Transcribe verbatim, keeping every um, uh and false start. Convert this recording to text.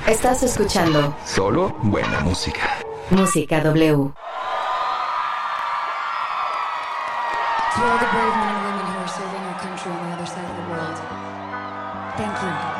Estás escuchando solo buena música. Música W. To all the brave men and women who are serving our country on the other side of the world, thank you.